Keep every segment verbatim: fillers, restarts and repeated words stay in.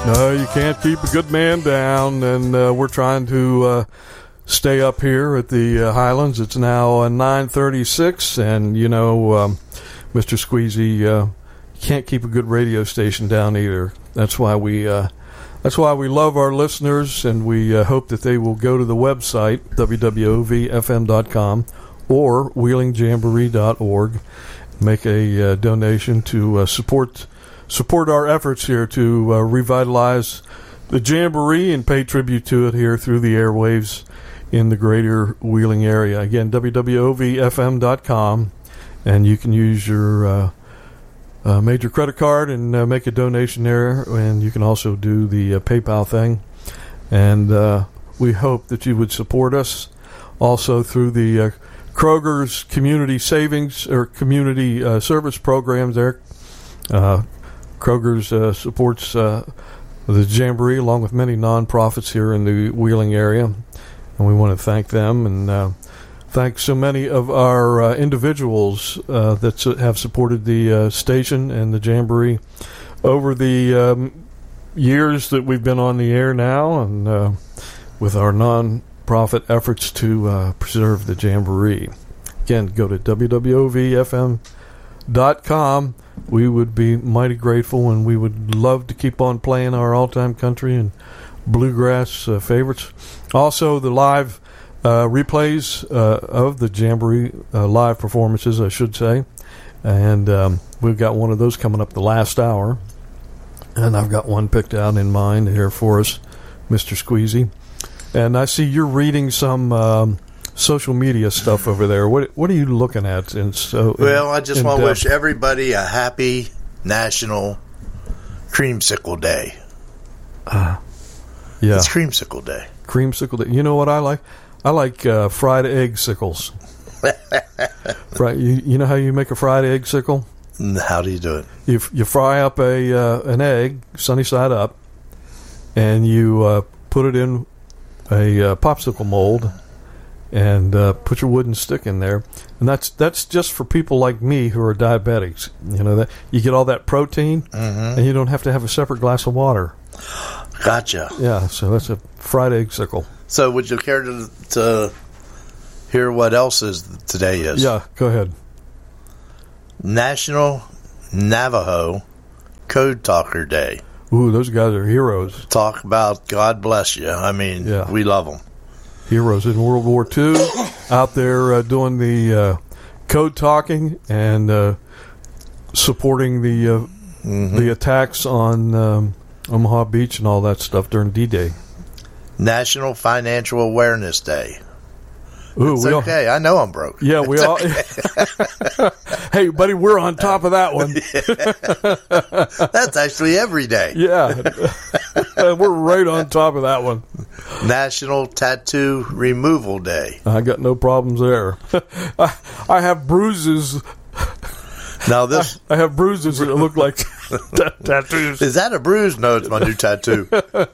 No, you can't keep a good man down, and uh, we're trying to uh, stay up here at the uh, Highlands. It's now uh, nine thirty-six, and, you know, um, Mister Squeezy, uh, can't keep a good radio station down either. That's why we uh, that's why we love our listeners, and we uh, hope that they will go to the website, w w o v f m dot com or wheeling jamboree dot org, make a uh, donation to uh, support support our efforts here to uh, revitalize the Jamboree and pay tribute to it here through the airwaves in the greater Wheeling area. Again, w w o v f m dot com, and you can use your uh, uh, major credit card and uh, make a donation there, and you can also do the uh, PayPal thing. And uh, we hope that you would support us also through the uh, Kroger's community savings or community uh, service programs there. Uh, Kroger's uh, supports uh, the Jamboree along with many nonprofits here in the Wheeling area, and we want to thank them and uh, thank so many of our uh, individuals uh, that have supported the uh, station and the Jamboree over the um, years that we've been on the air now, and uh, with our non-profit efforts to uh, preserve the Jamboree. Again, go to w w o v f m dot com. We would be mighty grateful, and we would love to keep on playing our all-time country and bluegrass uh, favorites. Also, the live uh, replays uh, of the Jamboree uh, live performances, I should say. And um, we've got one of those coming up the last hour. And I've got one picked out in mind here for us, Mister Squeezy. And I see you're reading some um, social media stuff over there. What what are you looking at? In so well, in, I just want to wish everybody a happy National Creamsicle Day. Uh, yeah, it's Creamsicle Day. Creamsicle Day. You know what I like? I like uh, fried egg sickles. Right? You, you know how you make a fried egg sickle? How do you do it? You you fry up a uh, an egg sunny side up, and you uh, put it in a uh, popsicle mold. And uh, put your wooden stick in there, and that's that's just for people like me who are diabetics. You know that you get all that protein, mm-hmm. and you don't have to have a separate glass of water. Gotcha. Yeah, so that's a fried egg sickle. So, would you care to to hear what else is today is? Yeah, go ahead. National Navajo Code Talker Day. Ooh, those guys are heroes. Talk about God bless you. I mean, yeah. We love them. Heroes in World War Two, out there uh, doing the uh, code talking and uh, supporting the uh, mm-hmm. the attacks on um, Omaha Beach and all that stuff during D-Day. National Financial Awareness Day. Ooh, it's we okay. All, I know I'm broke. Yeah, we it's all. Okay. Hey, buddy, we're on top of that one. That's actually every day. Yeah, we're right on top of that one. National Tattoo Removal Day. I got no problems there. I, I have bruises. Now this, I, I have bruises that look like t- tattoos. Is that a bruise? No, it's my new tattoo.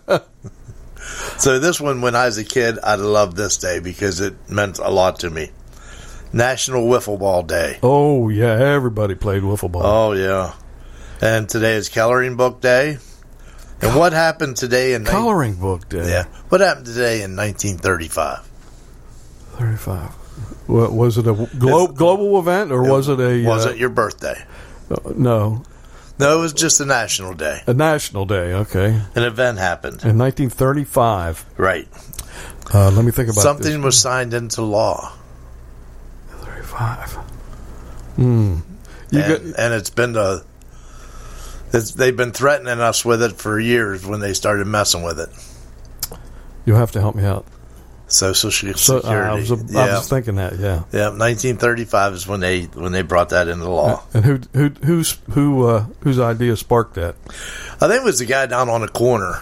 So this one, when I was a kid, I loved this day because it meant a lot to me. National Wiffle Ball Day. Oh, yeah, everybody played wiffle ball. Oh, yeah. And today is Coloring Book Day. And what happened today in... Coloring ni- Book Day? Yeah. What happened today in nineteen thirty-five? thirty-five. What, was it a glo- global event, or it, was it a... Was uh, it your birthday? Uh, no. No, it was just a national day. A national day, okay. An event happened. In nineteen thirty-five. Right. Uh, let me think about Something this. was signed into law. thirty-five. Hmm. And, and it's been the... It's, they've been threatening us with it for years when they started messing with it. You'll have to help me out. Social Security. So, uh, I, was a, yeah. I was thinking that, yeah. Yeah, nineteen thirty-five is when they when they brought that into law. And who who who's who uh, whose idea sparked that? I think it was the guy down on the corner.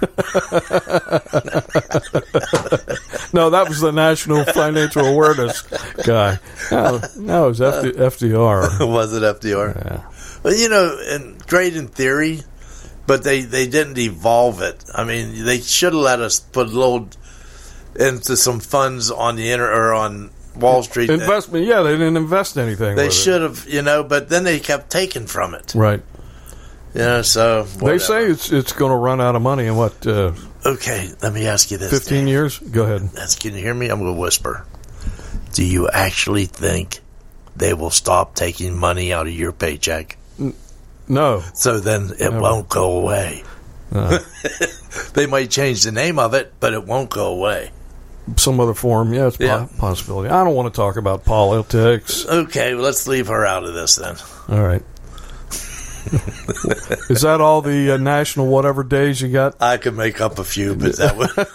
No, that was the National Financial Awareness guy. No, no, it was F D R. Was it F D R? Yeah. Well, you know, and great in theory, but they, they didn't evolve it. I mean, they should have let us put a little into some funds on the inter or on Wall Street. Investment, yeah, they didn't invest anything. They with should have, you know, but then they kept taking from it. Right. Yeah, so whatever. They say it's it's going to run out of money in what? Uh, okay, let me ask you this: Fifteen Dave. years? Go ahead. That's, can you hear me? I'm going to whisper. Do you actually think they will stop taking money out of your paycheck? No. So then it Never. won't go away. Uh, They might change the name of it, but it won't go away. some other form. Yeah, it's a Yeah. po- possibility. I don't want to talk about politics. Okay, well, let's leave her out of this then. All right. Is that all the uh, national whatever days you got? I could make up a few, but that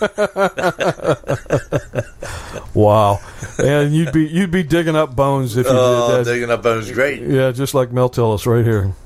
would. Wow. And you'd be you'd be digging up bones if you Oh, did that. digging up bones, great. Yeah, just like Mel Tillis right here.